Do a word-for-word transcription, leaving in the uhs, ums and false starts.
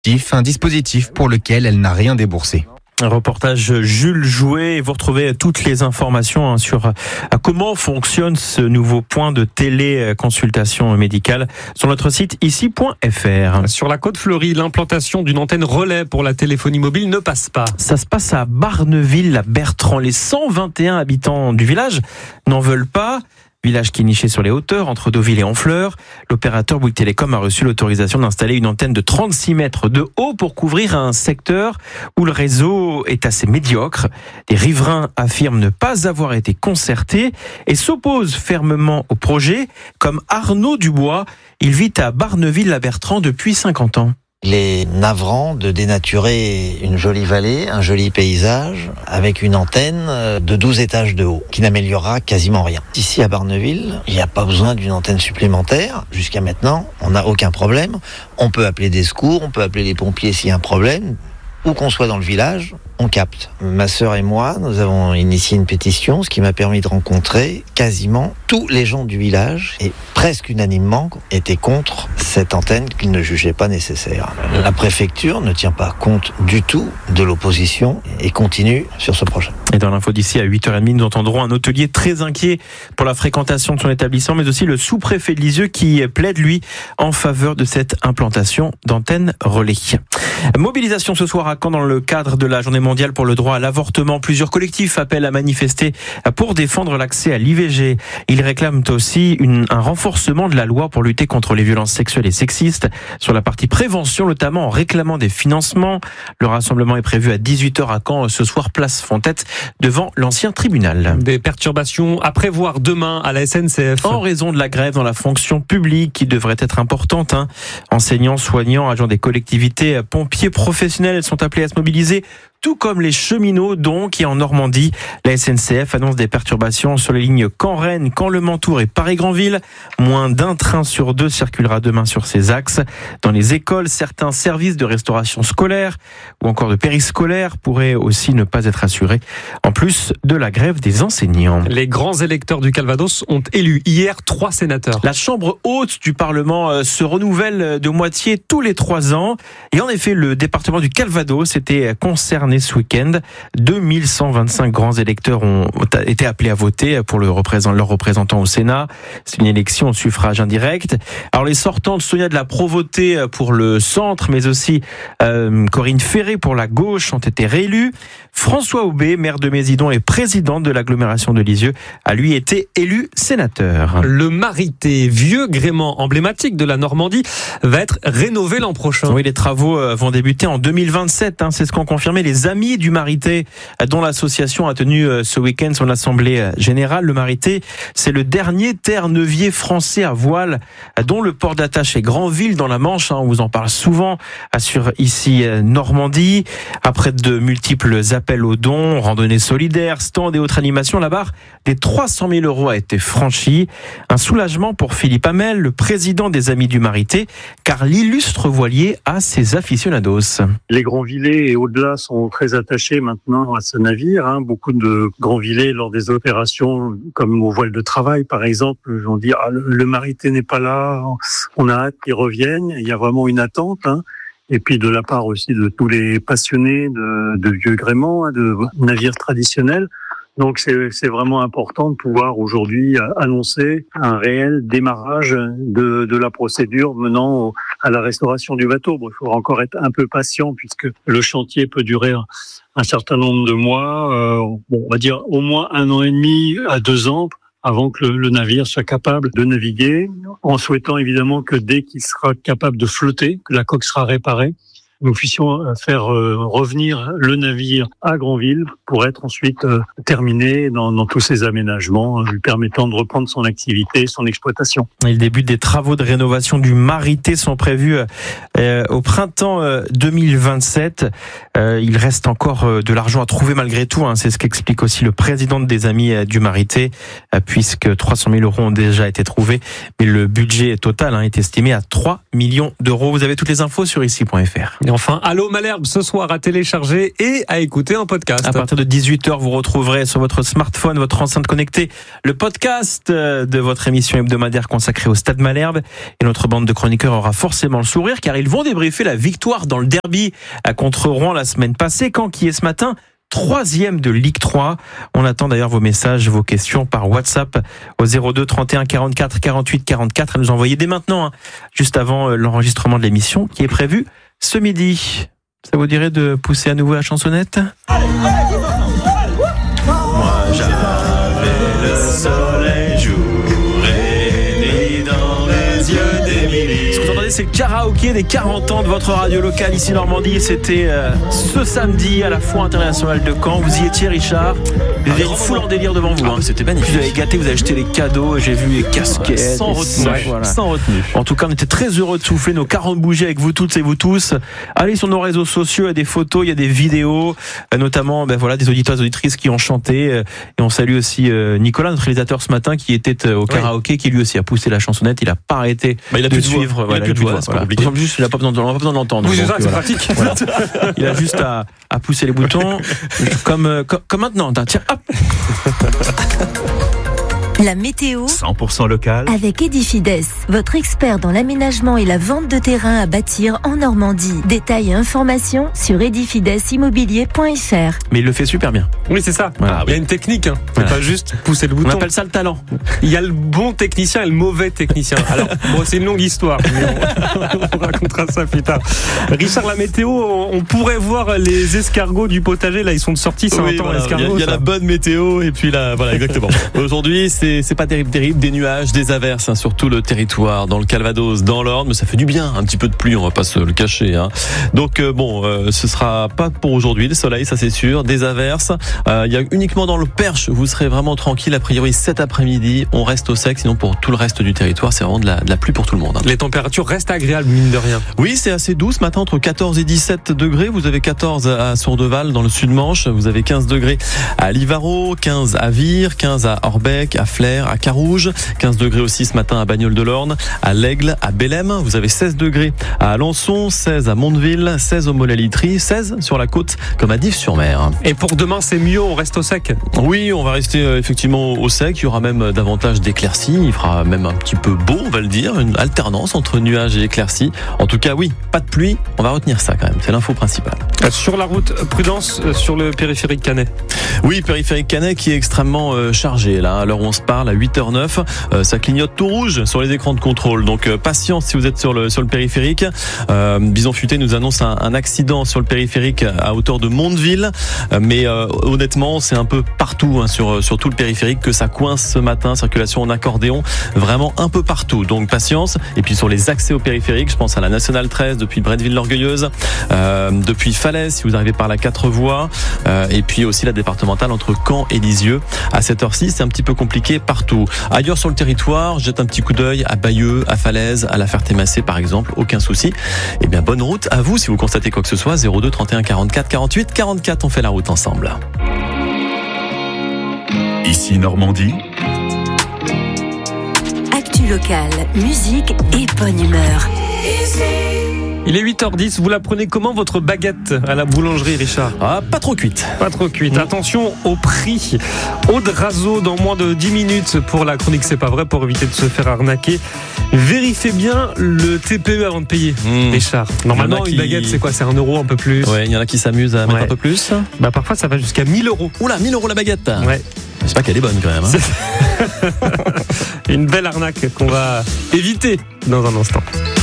un dispositif pour lequel elle n'a rien déboursé. Un reportage Jules Jouet. Vous retrouvez toutes les informations sur comment fonctionne ce nouveau point de téléconsultation médicale sur notre site ici point f r. Sur la côte fleurie, l'implantation d'une antenne relais pour la téléphonie mobile ne passe pas. Ça se passe à Barneville-la-Bertrand. Les cent vingt et un habitants du village n'en veulent pas. Village qui est niché sur les hauteurs, entre Deauville et Honfleur. L'opérateur Bouygues Télécom a reçu l'autorisation d'installer une antenne de trente-six mètres de haut pour couvrir un secteur où le réseau est assez médiocre. Les riverains affirment ne pas avoir été concertés et s'opposent fermement au projet, comme Arnaud Dubois. Il vit à Barneville-la-Bertrand depuis cinquante ans. Il est navrant de dénaturer une jolie vallée, un joli paysage, avec une antenne de douze étages de haut, qui n'améliorera quasiment rien. Ici à Barneville, il n'y a pas besoin d'une antenne supplémentaire. Jusqu'à maintenant, on n'a aucun problème. On peut appeler des secours, on peut appeler les pompiers s'il y a un problème. Où qu'on soit dans le village, on capte. Ma sœur et moi, nous avons initié une pétition, ce qui m'a permis de rencontrer quasiment tous les gens du village et presque unanimement étaient contre cette antenne qu'ils ne jugeaient pas nécessaire. La préfecture ne tient pas compte du tout de l'opposition et continue sur ce projet. Et dans l'info d'ici à huit heures trente, nous entendrons un hôtelier très inquiet pour la fréquentation de son établissement, mais aussi le sous-préfet de Lisieux qui plaide, lui, en faveur de cette implantation d'antenne relais. Mobilisation ce soir à Caen dans le cadre de la journée mondiale pour le droit à l'avortement. Plusieurs collectifs appellent à manifester pour défendre l'accès à l'I V G. Ils réclament aussi une, un renforcement de la loi pour lutter contre les violences sexuelles et sexistes. Sur la partie prévention, notamment en réclamant des financements. Le rassemblement est prévu à dix-huit heures à Caen ce soir, place Fontette, devant l'ancien tribunal. Des perturbations à prévoir demain à la S N C F. En raison de la grève dans la fonction publique qui devrait être importante. Hein. Enseignants, soignants, agents des collectivités, pompiers professionnels sont appelés à se mobiliser, tout comme les cheminots donc. Et en Normandie, la S N C F annonce des perturbations sur les lignes Caen-Rennes, Caen-Le-Mentour et Paris-Granville. Moins d'un train sur deux circulera demain sur ces axes. Dans les écoles, certains services de restauration scolaire ou encore de périscolaire pourraient aussi ne pas être assurés, en plus de la grève des enseignants. Les grands électeurs du Calvados ont élu hier trois sénateurs. La chambre haute du Parlement se renouvelle de moitié tous les trois ans. Et en effet, le département du Calvados était concerné ce week-end. deux mille cent vingt-cinq grands électeurs ont été appelés à voter pour le représentant, leurs représentants au Sénat. C'est une élection au suffrage indirect. Alors les sortantes, Sonia de la Provôté pour le centre, mais aussi euh, Corinne Ferré pour la gauche ont été réélus. François Aubé, maire de Mésidon et président de l'agglomération de Lisieux, a lui été élu sénateur. Le Marité, vieux gréement emblématique de la Normandie, va être rénové l'an prochain. Oui, les travaux vont débuter en deux mille vingt-sept. Hein, c'est ce qu'ont confirmé les Amis du Marité, dont l'association a tenu ce week-end son assemblée générale. Le Marité, c'est le dernier terre-neuvier français à voile, dont le port d'attache est Granville dans la Manche. Hein, on vous en parle souvent sur ici Normandie. Après de multiples appels aux dons, randonnées solidaires, stands et autres animations, la barre des trois cent mille euros a été franchie. Un soulagement pour Philippe Hamel, le président des Amis du Marité, car l'illustre voilier a ses aficionados. Les Grandvillais et au-delà sont très attachés maintenant à ce navire. Hein. Beaucoup de Grandvillais, lors des opérations comme au voile de travail par exemple, vont dire ah, le, le Marité n'est pas là, on a hâte qu'il revienne. Il y a vraiment une attente. Hein. Et puis de la part aussi de tous les passionnés de, de vieux gréements, hein, de navires traditionnels. Donc c'est, c'est vraiment important de pouvoir aujourd'hui annoncer un réel démarrage de, de la procédure menant au, à la restauration du bateau. Bon, il faudra encore être un peu patient puisque le chantier peut durer un certain nombre de mois, euh, bon, on va dire au moins un an et demi à deux ans avant que le, le navire soit capable de naviguer, en souhaitant évidemment que dès qu'il sera capable de flotter, que la coque sera réparée, nous puissions faire euh, revenir le navire à Granville pour être ensuite euh, terminé dans, dans tous ses aménagements, lui permettant de reprendre son activité, son exploitation. Et le début des travaux de rénovation du Marité sont prévus euh, au printemps euh, deux mille vingt-sept. Euh, il reste encore euh, de l'argent à trouver malgré tout. Hein, c'est ce qu'explique aussi le président des Amis euh, du Marité, euh, puisque trois cent mille euros ont déjà été trouvés, mais le budget total hein, est estimé à trois millions d'euros. Vous avez toutes les infos sur ici point f r. Et enfin, Allô Malherbe ce soir à télécharger et à écouter en podcast. À partir de dix-huit heures, vous retrouverez sur votre smartphone, votre enceinte connectée, le podcast de votre émission hebdomadaire consacrée au Stade Malherbe. Et notre bande de chroniqueurs aura forcément le sourire car ils vont débriefer la victoire dans le derby contre Rouen la semaine passée. Caen qui est ce matin troisième de Ligue trois. On attend d'ailleurs vos messages, vos questions par WhatsApp au zéro deux trente et un quarante-quatre quarante-huit quarante-quatre à nous envoyer dès maintenant, hein, juste avant l'enregistrement de l'émission qui est prévu ce midi. Ça vous dirait de pousser à nouveau la chansonnette ? Allez, allez, moi j'avais le soleil jour et nuit dans les yeux d'Émilie. Ce que vous entendez, c'est le karaoké des quarante ans de votre radio locale ici Normandie. C'était euh, ce samedi à la Foire internationale de Caen. Vous y étiez, Richard. Vous avez une foule en délire devant vous. Ah, hein. C'était magnifique. Vous avez gâté, vous avez acheté les cadeaux. J'ai vu les casquettes. Sans retenue. Ouais, voilà. Sans retenue. En tout cas, on était très heureux de souffler nos quarante bougies avec vous toutes et vous tous. Allez sur nos réseaux sociaux, il y a des photos, il y a des vidéos, notamment ben voilà, des auditeurs et auditrices qui ont chanté. Et on salue aussi Nicolas, notre réalisateur ce matin, qui était au karaoké, oui. qui lui aussi a poussé la chansonnette. Il n'a pas arrêté bah, il a de plus suivre. De voilà, il a plus de voix, c'est voilà. Pas juste, il n'a pas besoin de l'entendre. Oui, c'est ça, c'est voilà. pratique. Voilà. Il a juste à, à pousser les boutons, comme, comme, comme maintenant. Tiens, hop. La météo cent pour cent local avec Edifides, votre expert dans l'aménagement et la vente de terrain à bâtir en Normandie. Détails et informations sur edifides immobilier point f r. Mais il le fait super bien. Oui, c'est ça. Voilà, il y a une technique, hein. C'est voilà. pas juste pousser le bouton. On appelle ça le talent. Il y a le bon technicien et le mauvais technicien. Alors, bon, c'est une longue histoire, mais on, on racontera ça plus tard. Richard, la météo, on pourrait voir les escargots du potager. Là, ils sont de sortie, c'est oui, un temps voilà. escargots. Il y a, il y a la bonne météo et puis là, voilà, exactement. Aujourd'hui, c'est C'est, c'est pas terrible, terrible, des nuages, des averses hein, sur tout le territoire, dans le Calvados, dans l'Orne, mais ça fait du bien, un petit peu de pluie, on va pas se le cacher. Hein. Donc euh, bon, euh, ce sera pas pour aujourd'hui, le soleil, ça c'est sûr, des averses. Euh, il y a uniquement dans le Perche, vous serez vraiment tranquille. A priori cet après-midi, on reste au sec, sinon pour tout le reste du territoire, c'est vraiment de la, de la pluie pour tout le monde. Hein. Les températures restent agréables, mine de rien. Oui, c'est assez doux ce matin, entre quatorze et dix-sept degrés. Vous avez quatorze à Sourdeval, dans le Sud-Manche. Vous avez quinze degrés à Livaro, quinze à Vire, quinze à Orbec, à Flers, à Carouge, quinze degrés aussi ce matin à Bagnoles-de-l'Orne, à l'Aigle, à Bélem. Vous avez seize degrés à Alençon, seize à Mondeville, seize au Mollalitry, seize sur la côte comme à Dives-sur-Mer. Et pour demain, c'est mieux, on reste au sec? Oui, on va rester euh, effectivement au sec. Il y aura même davantage d'éclaircies. Il fera même un petit peu beau, on va le dire. Une alternance entre nuages et éclaircies. En tout cas, oui, pas de pluie. On va retenir ça quand même. C'est l'info principale. Sur la route, prudence sur le périphérique Canet. Oui, périphérique Canet qui est extrêmement euh, chargé là. À l'heure où on se parle, à huit heures neuf, euh, ça clignote tout rouge sur les écrans de contrôle. Donc euh, patience si vous êtes sur le sur le périphérique. Euh, Bison Futé nous annonce un, un accident sur le périphérique à hauteur de Mondeville, euh, mais euh, honnêtement, c'est un peu partout hein, sur sur tout le périphérique que ça coince ce matin. Circulation en accordéon, vraiment un peu partout. Donc patience. Et puis sur les accès au périphérique, je pense à la nationale treize depuis Bretteville-l'Orgueilleuse, euh, depuis Falaise si vous arrivez par la quatre voies, euh, et puis aussi la départementale entre Caen et Lisieux. À cette heure-ci, c'est un petit peu compliqué partout. Ailleurs sur le territoire, jette un petit coup d'œil à Bayeux, à Falaise, à la Ferté-Massé par exemple, aucun souci. Eh bien bonne route à vous si vous constatez quoi que ce soit. Zéro deux trente et un quarante-quatre quarante-huit quarante-quatre, on fait la route ensemble. Ici Normandie. Actu locale, musique et bonne humeur. Il est huit heures dix, vous la prenez comment votre baguette à la boulangerie, Richard? Ah, pas trop cuite. Pas trop cuite. Mmh. Attention au prix. Aude Razo dans moins de dix minutes pour la chronique C'est pas vrai, pour éviter de se faire arnaquer. Vérifiez bien le T P E avant de payer, mmh. Richard. Normalement, qui... une baguette, c'est quoi? C'est un euro, un peu plus. Ouais, il y en a qui s'amusent à mettre ouais. un peu plus. Bah, parfois, ça va jusqu'à mille euros. Oula, mille euros la baguette. Ouais. J'espère qu'elle est bonne quand même. Hein. Une belle arnaque qu'on va éviter dans un instant.